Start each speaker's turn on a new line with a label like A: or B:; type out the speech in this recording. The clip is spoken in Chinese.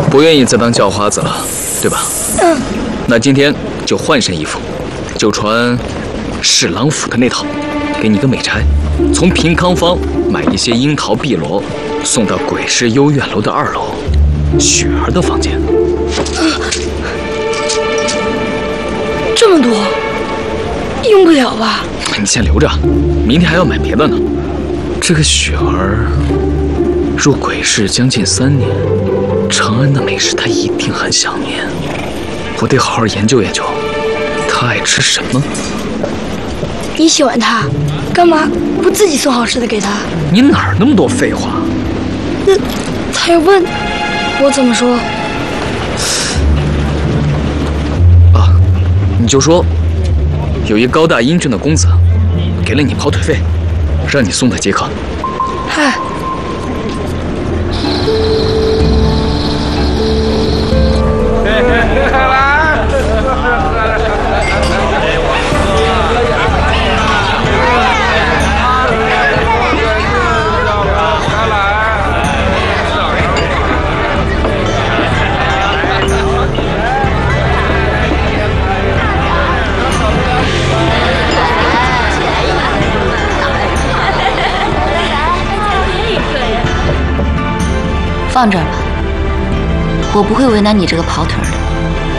A: 不愿意再当叫花子了，对吧？
B: 嗯。
A: 那今天就换身衣服，就穿侍郎府的那套，给你个美差，从平康坊买一些樱桃碧螺，送到鬼市幽院楼的2楼，雪儿的房间。
B: 这么多，用不了吧？
A: 你先留着，明天还要买别的呢。这个雪儿入鬼市将近3年，长安的美食她一定很想念。我得好好研究研究，她爱吃什么。
B: 你喜欢她，干嘛不自己送好吃的给她？
A: 你哪儿那么多废话？
B: 那她要问，我怎么说？
A: 啊，你就说有一高大英俊的公子，给了你跑腿费，让你送他接客。
B: 嗨。
C: 放这儿吧，我不会为难你这个跑腿的。